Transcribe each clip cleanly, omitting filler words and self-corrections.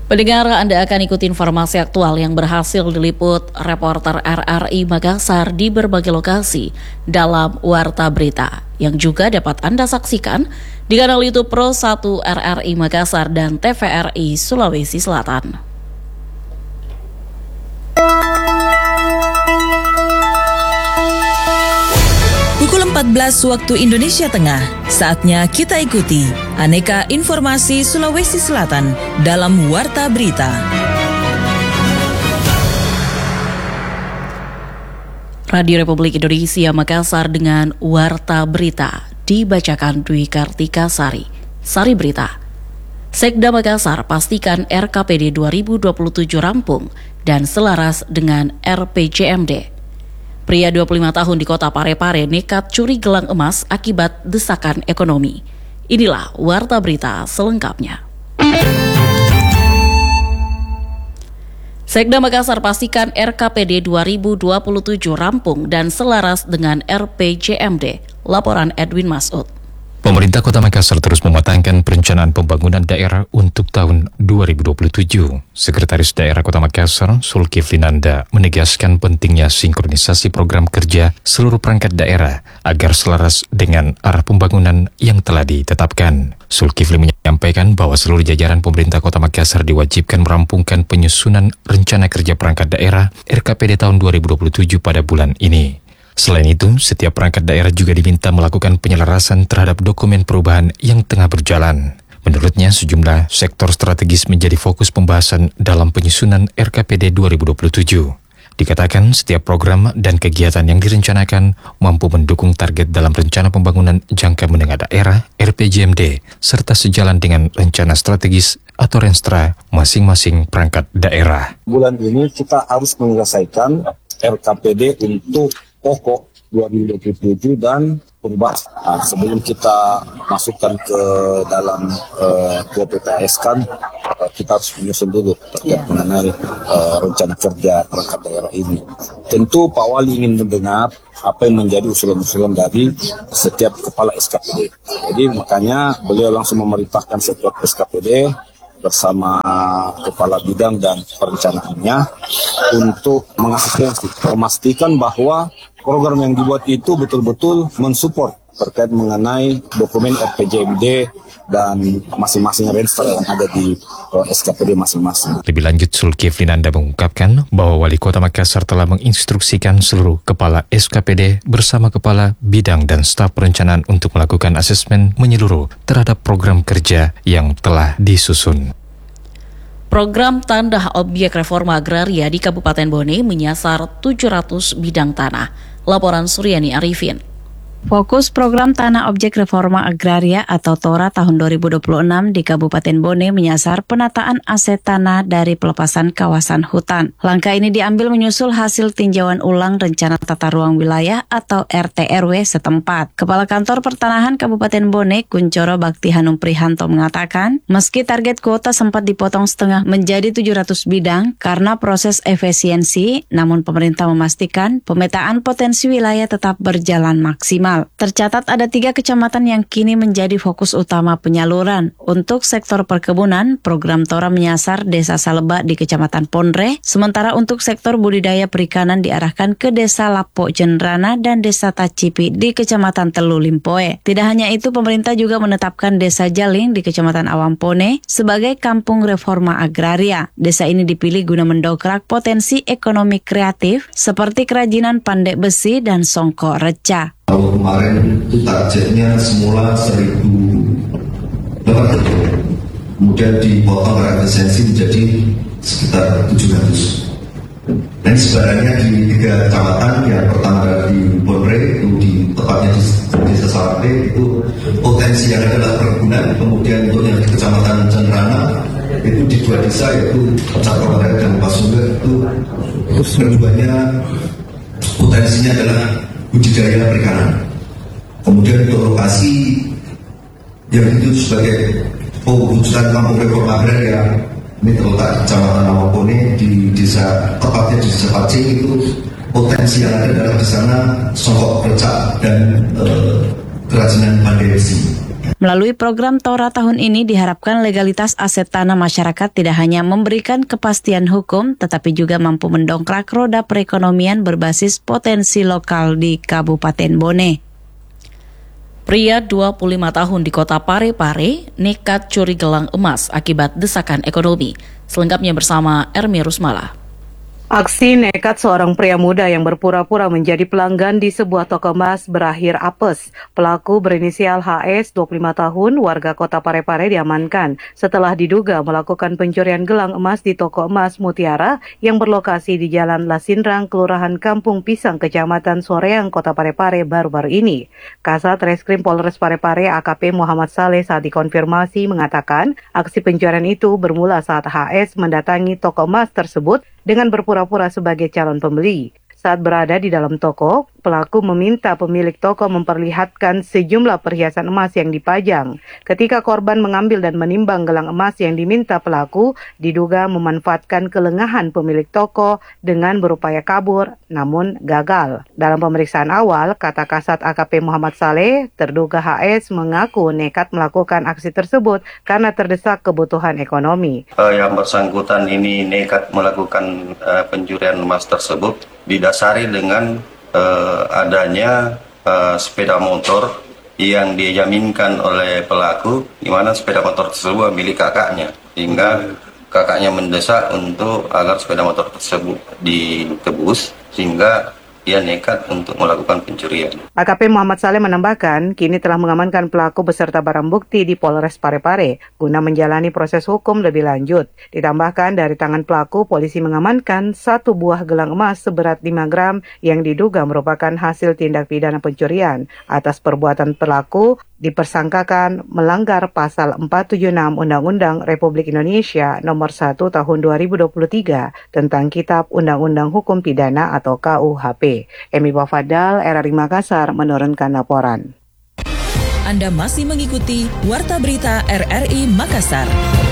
Pendengar, Anda akan ikuti informasi aktual yang berhasil diliput reporter RRI Makassar di berbagai lokasi dalam Warta Berita, yang juga dapat Anda saksikan di kanal YouTube Pro 1 RRI Makassar dan TVRI Sulawesi Selatan. Pukul 14 waktu Indonesia Tengah, saatnya kita ikuti aneka informasi Sulawesi Selatan dalam Warta Berita. Radio Republik Indonesia Makassar dengan Warta Berita dibacakan Dwi Kartika Sari. Sari Berita. Sekda Makassar pastikan RKPD 2027 rampung dan selaras dengan RPJMD. Pria 25 tahun di kota Parepare nekat curi gelang emas akibat desakan ekonomi. Inilah Warta Berita selengkapnya. Sekda Makassar pastikan RKPD 2027 rampung dan selaras dengan RPJMD. Laporan Edwin Masud. Pemerintah Kota Makassar terus mematangkan perencanaan pembangunan daerah untuk tahun 2027. Sekretaris Daerah Kota Makassar, Zulkifli Nanda, menegaskan pentingnya sinkronisasi program kerja seluruh perangkat daerah agar selaras dengan arah pembangunan yang telah ditetapkan. Zulkifli menyampaikan bahwa seluruh jajaran pemerintah Kota Makassar diwajibkan merampungkan penyusunan rencana kerja perangkat daerah RKPD tahun 2027 pada bulan ini. Selain itu, setiap perangkat daerah juga diminta melakukan penyelarasan terhadap dokumen perubahan yang tengah berjalan. Menurutnya, sejumlah sektor strategis menjadi fokus pembahasan dalam penyusunan RKPD 2027. Dikatakan setiap program dan kegiatan yang direncanakan mampu mendukung target dalam rencana pembangunan jangka menengah daerah RPJMD, serta sejalan dengan rencana strategis atau renstra masing-masing perangkat daerah. Bulan ini kita harus menyelesaikan RKPD untuk pokok 2027 dan perubahan. Sebelum kita masukkan ke dalam PPPS kan, kita harus menyusun dulu terkait mengenai rencana kerja perangkat daerah ini. Tentu Pak Wali ingin mendengar apa yang menjadi usulan-usulan dari setiap kepala SKPD. Jadi makanya beliau langsung memerintahkan setiap SKPD bersama kepala bidang dan perencanaannya untuk mengasistensi, memastikan bahwa program yang dibuat itu betul-betul mensupport terkait mengenai dokumen RPJMD dan masing-masing renstra yang ada di SKPD masing-masing. Lebih lanjut, Zulkifli Nanda mengungkapkan bahwa Wali Kota Makassar telah menginstruksikan seluruh kepala SKPD bersama kepala bidang dan staf perencanaan untuk melakukan asesmen menyeluruh terhadap program kerja yang telah disusun. Program Tanah Objek Reforma Agraria di Kabupaten Bone menyasar 700 bidang tanah. Laporan Suryani Arifin. Fokus program Tanah Objek Reforma Agraria atau TORA tahun 2026 di Kabupaten Bone menyasar penataan aset tanah dari pelepasan kawasan hutan. Langkah ini diambil menyusul hasil tinjauan ulang rencana tata ruang wilayah atau RT/RW setempat. Kepala Kantor Pertanahan Kabupaten Bone, Kuncoro Bakti Hanum Prihanto mengatakan, meski target kuota sempat dipotong setengah menjadi 700 bidang karena proses efisiensi, namun pemerintah memastikan pemetaan potensi wilayah tetap berjalan maksimal. Tercatat ada 3 kecamatan yang kini menjadi fokus utama penyaluran. Untuk sektor perkebunan, program TORA menyasar Desa Saleba di Kecamatan Ponre, sementara untuk sektor budidaya perikanan diarahkan ke Desa Lapo Jenrana dan Desa Tacipi di Kecamatan Telu Limpoe. Tidak hanya itu, pemerintah juga menetapkan Desa Jaling di Kecamatan Awampone sebagai kampung reforma agraria. Desa ini dipilih guna mendongkrak potensi ekonomi kreatif seperti kerajinan pandai besi dan songkok reca. Tahun kemarin itu targetnya semula 1.800, kemudian dipotong karena efisiensi menjadi sekitar 700. Dan sebenarnya di 3 kecamatan, yang pertama di Bonre, itu tepatnya di Desa Salate, itu potensi yang adalah perkebunan. Kemudian untuk yang di Kecamatan Jenrana, itu di 2 desa, yaitu Cakrowara dan Pasungger, itu keduanya potensinya adalah budidaya perikanan. Kemudian untuk lokasi yang itu sebagai pewujudan kampung reforma agraria, ini terletak di Kecamatan Awampone di desa, tepatnya di Desa Pacing, itu potensi yang ada adalah di sana songkok recak dan kerajinan pandai besi. Melalui program Tora tahun ini diharapkan legalitas aset tanah masyarakat tidak hanya memberikan kepastian hukum, tetapi juga mampu mendongkrak roda perekonomian berbasis potensi lokal di Kabupaten Bone. Pria 25 tahun di kota Parepare nekat curi gelang emas akibat desakan ekonomi. Selengkapnya bersama Ermi Rusmala. Aksi nekat seorang pria muda yang berpura-pura menjadi pelanggan di sebuah toko emas berakhir apes. Pelaku berinisial HS, 25 tahun, warga kota Parepare diamankan setelah diduga melakukan pencurian gelang emas di toko emas Mutiara yang berlokasi di Jalan Lasindrang, Kelurahan Kampung Pisang, Kecamatan Soreang, kota Parepare baru-baru ini. Kasat Reskrim Polres Parepare AKP Muhammad Saleh saat dikonfirmasi mengatakan aksi pencurian itu bermula saat HS mendatangi toko emas tersebut dengan berpura-pura sebagai calon pembeli. Saat berada di dalam toko, pelaku meminta pemilik toko memperlihatkan sejumlah perhiasan emas yang dipajang. Ketika korban mengambil dan menimbang gelang emas yang diminta pelaku, diduga memanfaatkan kelengahan pemilik toko dengan berupaya kabur, namun gagal. Dalam pemeriksaan awal, kata Kasat AKP Muhammad Saleh, terduga HS mengaku nekat melakukan aksi tersebut karena terdesak kebutuhan ekonomi. Yang bersangkutan ini nekat melakukan pencurian emas tersebut didasari dengan adanya sepeda motor yang dijaminkan oleh pelaku, di mana sepeda motor tersebut milik kakaknya, hingga kakaknya mendesak untuk agar sepeda motor tersebut ditebus, sehingga ia nekat untuk melakukan pencurian. AKP Muhammad Saleh menambahkan, kini telah mengamankan pelaku beserta barang bukti di Polres Parepare guna menjalani proses hukum lebih lanjut. Ditambahkan, dari tangan pelaku, polisi mengamankan 1 buah gelang emas seberat 5 gram yang diduga merupakan hasil tindak pidana pencurian. Atas perbuatan pelaku, dipersangkakan melanggar pasal 476 Undang-Undang Republik Indonesia Nomor 1 Tahun 2023 tentang Kitab Undang-Undang Hukum Pidana atau KUHP. Emi Bafadal, RRI Makassar menurunkan laporan. Anda masih mengikuti Warta Berita RRI Makassar.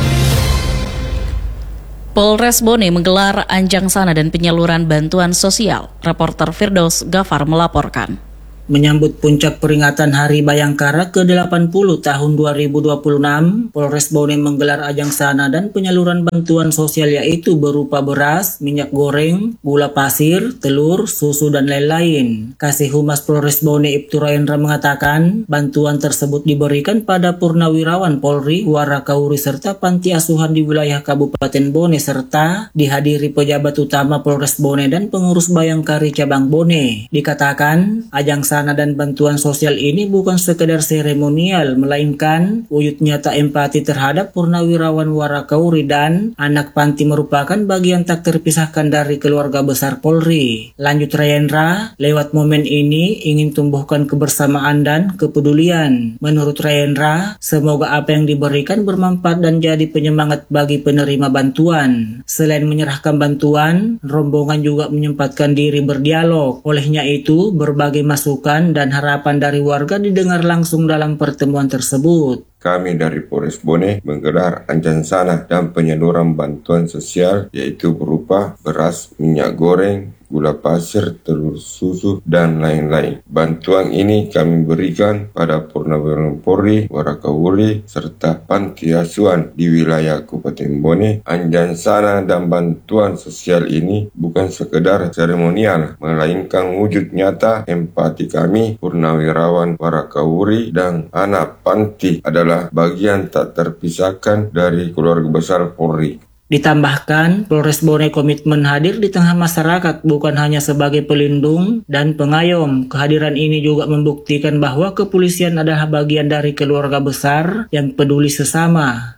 Polres Bone menggelar anjang sana dan penyaluran bantuan sosial. Reporter Firdaus Gafar melaporkan. Menyambut puncak peringatan Hari Bayangkara ke-80 tahun 2026, Polres Bone menggelar ajang sana dan penyaluran bantuan sosial yaitu berupa beras, minyak goreng, gula pasir, telur, susu, dan lain-lain. Kasih Humas Polres Bone Ibtu Raendra mengatakan, bantuan tersebut diberikan pada purnawirawan Polri, Warakauri, serta panti asuhan di wilayah Kabupaten Bone, serta dihadiri pejabat utama Polres Bone dan pengurus Bayangkari Cabang Bone. Dikatakan, ajang sana dan bantuan sosial ini bukan sekedar seremonial, melainkan wujud nyata empati terhadap purnawirawan Warakauri dan anak panti merupakan bagian tak terpisahkan dari keluarga besar Polri. Lanjut Raendra, lewat momen ini ingin tumbuhkan kebersamaan dan kepedulian. Menurut Raendra, semoga apa yang diberikan bermanfaat dan jadi penyemangat bagi penerima bantuan. Selain menyerahkan bantuan, rombongan juga menyempatkan diri berdialog. Olehnya itu, berbagai masukan dan harapan dari warga didengar langsung dalam pertemuan tersebut. Kami dari Polres Bone menggelar anjang sana dan penyaluran bantuan sosial yaitu berupa beras, minyak goreng, gula pasir, telur, susu, dan lain-lain. Bantuan ini kami berikan pada purnawirawan Polri, Warakauri, serta panti asuhan di wilayah Kabupaten Bone. Anjang sana dan bantuan sosial ini bukan sekedar seremonial, melainkan wujud nyata empati kami, purnawirawan Warakauri, dan anak panti adalah bagian tak terpisahkan dari keluarga besar Polri. Ditambahkan, Polres Bone komitmen hadir di tengah masyarakat bukan hanya sebagai pelindung dan pengayom. Kehadiran ini juga membuktikan bahwa kepolisian adalah bagian dari keluarga besar yang peduli sesama.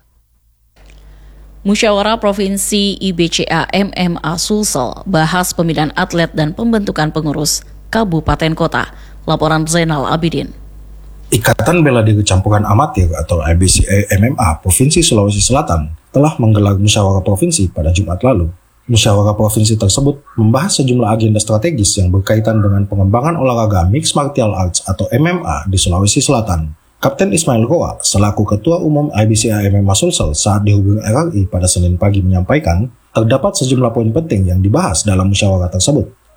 Musyawarah Provinsi IBCA MMA Sulsel bahas pemilihan atlet dan pembentukan pengurus Kabupaten Kota. Laporan Zainal Abidin. Ikatan Bela Diri Campuran Amatir atau IBCA MMA Provinsi Sulawesi Selatan telah menggelar musyawarah provinsi pada Jumat lalu. Musyawarah provinsi tersebut membahas sejumlah agenda strategis yang berkaitan dengan pengembangan olahraga Mixed Martial Arts atau MMA di Sulawesi Selatan. Kapten Ismail Roa, selaku Ketua Umum IBCA MMA Sulsel saat dihubungi RRI pada Senin pagi menyampaikan, terdapat sejumlah poin penting yang dibahas dalam musyawarah tersebut.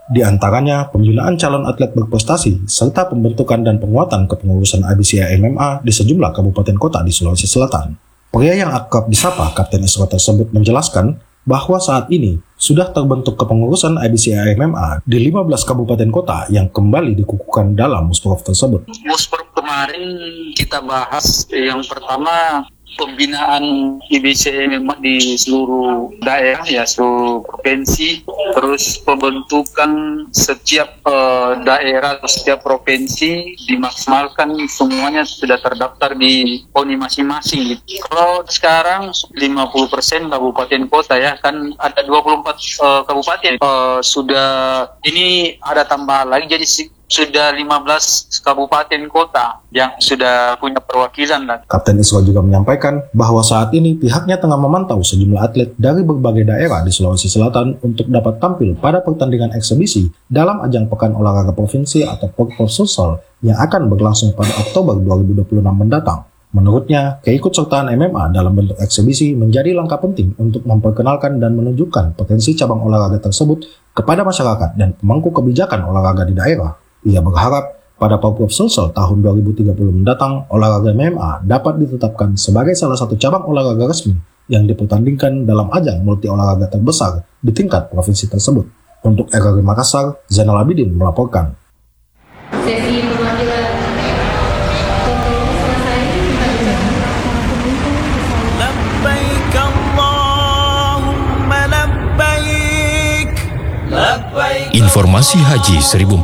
Di antaranya pembinaan calon atlet berprestasi serta pembentukan dan penguatan kepengurusan IBCA MMA di sejumlah kabupaten kota di Sulawesi Selatan. Pria yang akrab disapa Kapten Isro tersebut menjelaskan bahwa saat ini sudah terbentuk kepengurusan IBCA MMA di 15 kabupaten kota yang kembali dikukuhkan dalam Musprov tersebut. Musprov kemarin kita bahas yang pertama pembinaan IBCA MMA di seluruh daerah, ya seluruh provinsi, terus pembentukan setiap daerah atau setiap provinsi dimaksimalkan semuanya sudah terdaftar di PONI masing-masing gitu. Kalau sekarang 50% kabupaten kota ya, kan ada 24 kabupaten sudah, ini ada tambahan lagi jadi sudah 15 kabupaten kota yang sudah punya perwakilan. Kapten Isro juga menyampaikan bahwa saat ini pihaknya tengah memantau sejumlah atlet dari berbagai daerah di Sulawesi Selatan untuk dapat tampil pada pertandingan eksebisi dalam ajang Pekan Olahraga Provinsi atau Porprov-Sulsel yang akan berlangsung pada Oktober 2026 mendatang. Menurutnya, keikutsertaan MMA dalam bentuk eksebisi menjadi langkah penting untuk memperkenalkan dan menunjukkan potensi cabang olahraga tersebut kepada masyarakat dan pemangku kebijakan olahraga di daerah. Ia berharap pada Porprov-Sulsel tahun 2030 mendatang, olahraga MMA dapat ditetapkan sebagai salah satu cabang olahraga resmi yang dipertandingkan dalam ajang multi olahraga terbesar di tingkat provinsi tersebut. Untuk RRI Makassar, Zainal Abidin melaporkan. Sesi perwakilan Labbaik Allahumma labbaik. Informasi Haji 1400